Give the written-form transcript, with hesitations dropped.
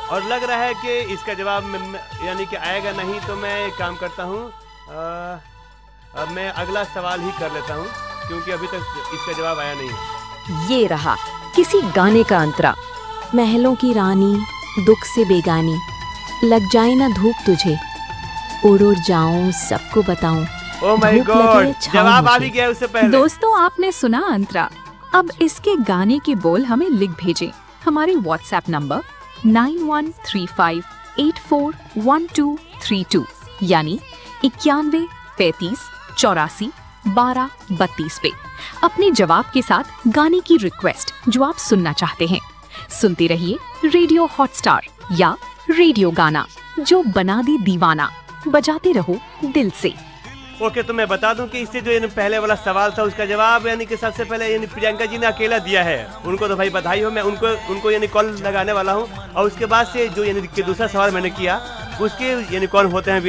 और लग रहा है कि इसका जवाब यानी कि आएगा नहीं, तो मैं एक काम करता हूँ, अब मैं अगला सवाल ही कर लेता हूँ क्योंकि अभी तक इसका जवाब आया नहीं है। ये रहा किसी गाने का अंतरा। महलों की रानी दुख से बेगानी, लग जाए ना धूप तुझे, उड़ उड़ जाऊं सबको बताऊं। ओह माय धूप गॉड, लगे छाँव जवाब आ भी मुझे। गया उससे पहले। दोस्तों, आपने सुना अंतरा। अब इसके गाने के बोल हमें लिख भेजें हमारे व्हाट्सएप नंबर 9135841232 यानी 91 35 84 12 32 पे अपने जवाब के साथ गाने की रिक्वेस्ट जो आप सुनना चाहते हैं। सुनते रहिए रेडियो हॉटस्टार या रेडियो गाना, जो बना दी दीवाना। बजाते रहो दिल से। ओके, तो मैं बता दूं कि इससे जो यानी पहले वाला सवाल था उसका जवाब यानी कि सबसे पहले यानी प्रियंका जी ने अकेला दिया है। उनको तो भाई बधाई हो, मैं उनको यानी कॉल लगाने वाला हूं। और उसके बाद से जो यानी कि दूसरा सवाल मैंने किया उसके यानी कौन होते हैं